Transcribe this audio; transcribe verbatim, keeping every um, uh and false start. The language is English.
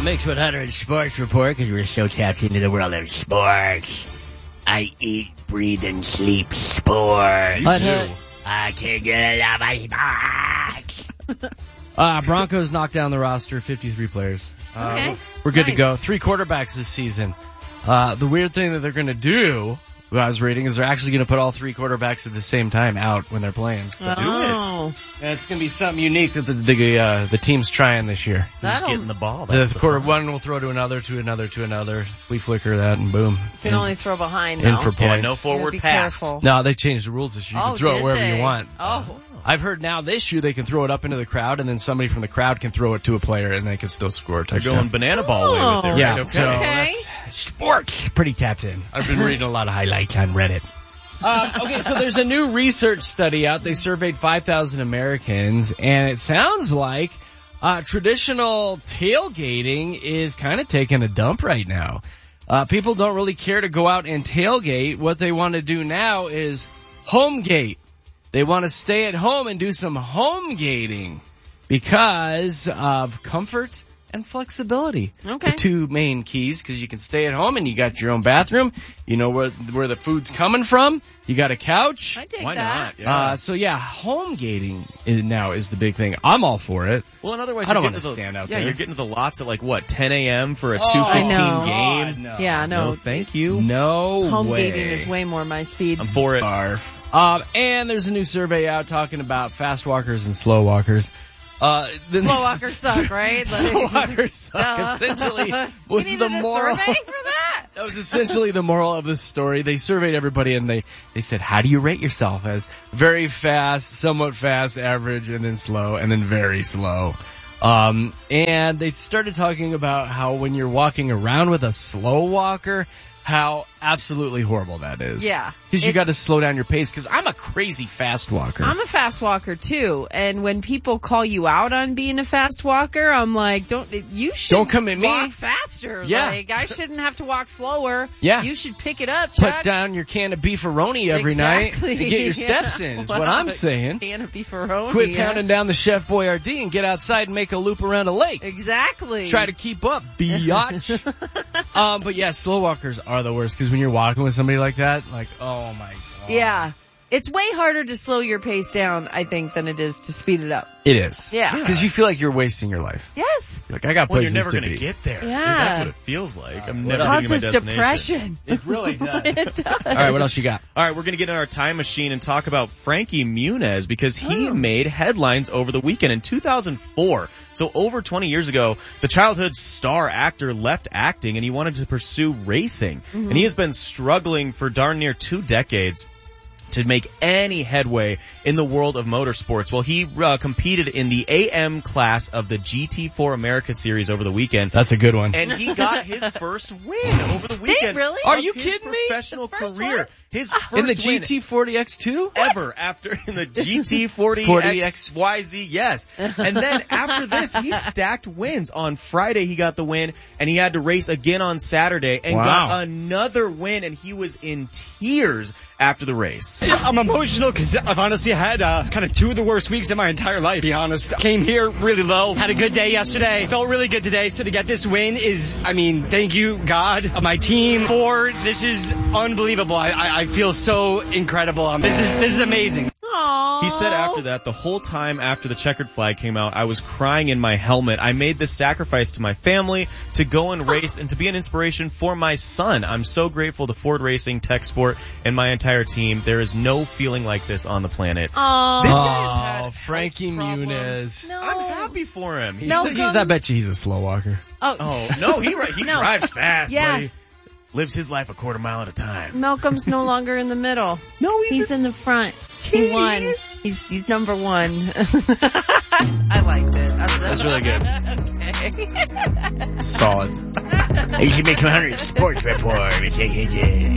Mix one hundred Sports Report, because we're so tapped into the world of sports. I eat, breathe, and sleep sports. You do. I can't get enough of sports. uh, Broncos knocked down the roster, fifty-three players. Uh, Okay. we're, we're good Nice. to go. Three quarterbacks this season. Uh, the weird thing that they're going to do, who I was reading, is they're actually going to put all three quarterbacks at the same time out when they're playing. So. Oh. And it's going to be something unique that the the, uh, the team's trying this year. Who's That'll- getting the ball? The, That's the the quarter fun. one will throw to another, to another, to another. Flea flicker that, and boom. You can in, only throw behind in now. for points. Yeah, no You forward gotta be pass. careful. No, they changed the rules this year. You Oh, can throw did it wherever they? you want. Oh. I've heard now this year they can throw it up into the crowd, and then somebody from the crowd can throw it to a player, and they can still score a They're touchdown. going banana ball away with it, right? Yeah, Okay. so Okay. that's sports. Pretty tapped in. I've been reading a lot of highlights on Reddit. Um, okay, so there's a new research study out. They surveyed five thousand Americans, and it sounds like uh, traditional tailgating is kind of taking a dump right now. Uh, people don't really care to go out and tailgate. What they want to do now is homegate. They want to stay at home and do some homegating because of comfort and flexibility. Okay. The two main keys, because you can stay at home and you got your own bathroom. You know where where the food's coming from. You got a couch. I take Why that. not? Yeah. Uh, so yeah, homegating is now is the big thing. I'm all for it. well, and otherwise, I don't you're wanna getting to the- stand out Yeah, there. you're getting to the lots at like what ten a.m. for a Oh, two I fifteen know. game. God, no. Yeah, no. No, thank you. No Home way. gating is way more my speed. I'm for it. Barf. Um, and there's a new survey out talking about fast walkers and slow walkers. Uh, the- Slow walkers suck, right? Slow Like- walkers suck. Uh, Essentially, you was needed the a moral. survey for that? That was essentially the moral of the story. They surveyed everybody and they, they said, how do you rate yourself as very fast, somewhat fast, average, and then slow, and then very slow? Um, and they started talking about how when you're walking around with a slow walker, how absolutely horrible that is. Yeah. Because you It's- got to slow down your pace, because I'm a crazy fast walker. I'm a fast walker too, and when people call you out on being a fast walker, I'm like, don't you should Don't come at me. walk faster. Yeah. Like I shouldn't have to walk slower. Yeah. You should pick it up, Chuck. Put down your can of beefaroni every Exactly. night and get your Yeah. steps in, is what Wow. I'm saying. Can of beefaroni. Quit yeah. pounding down the Chef Boyardee and get outside and make a loop around a lake. Exactly. Try to keep up, biatch. um, but yeah, slow walkers are the worst, because when you're walking with somebody like that, like, oh my god. Yeah. It's way harder to slow your pace down, I think, than it is to speed it up. It is. Yeah. Because you feel like you're wasting your life. Yes. You're like, I got Well, you're places never to going be. to get there. Yeah. That's what it feels like. I'm what never else? getting to my Causes destination. depression. It really does. It does. All right, what else you got? All right, we're going to get in our time machine and talk about Frankie Muniz, because he Oh. made headlines over the weekend in two thousand four. So over twenty years ago, the childhood star actor left acting and he wanted to pursue racing. Mm-hmm. And he has been struggling for darn near two decades to make any headway in the world of motorsports. Well, he uh, competed in the A M class of the G T four America series over the weekend. That's a good one. And he got his first win over the weekend. really? Are of you his kidding me? Professional The first career. one? His first In the win G T forty X two? ever after in the G T forty forty X Y Z, yes. And then after this, he stacked wins. On Friday, he got the win, and he had to race again on Saturday and Wow. got another win, and he was in tears after the race. I'm emotional because I've honestly had uh, kind of two of the worst weeks of my entire life, to be honest. Came here really low, had a good day yesterday, felt really good today, so to get this win is, I mean, thank you, God, uh, my team, Ford, this is unbelievable. I, I, I feel so incredible. Um, this is this is amazing. Aww. He said after that, the whole time after the checkered flag came out, I was crying in my helmet. I made this sacrifice to my family to go and race and to be an inspiration for my son. I'm so grateful to Ford Racing, Tech Sport, and my entire team. There is no feeling like this on the planet. Aww. This guy has had Oh, health Frankie problems. Muniz. No. I'm happy for him. He's No, He's- go- he's- I bet you he's a slow walker. Oh, Oh, no, he he No. drives fast, Yeah. but he lives his life a quarter mile at a time. Malcolm's no longer in the middle. No, He's in the front. He won. He's he's number one. I liked it. That's really good. Okay. Solid. You should make one hundred Sports Report.